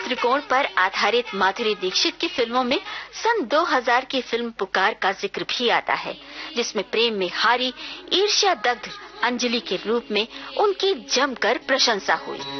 त्रिकोण पर आधारित माधुरी दीक्षित की फिल्मों में सन 2000 की फिल्म पुकार का जिक्र भी आता है, जिसमें प्रेम में हारी ईर्ष्या दग्ध अंजलि के रूप में उनकी जमकर प्रशंसा हुई।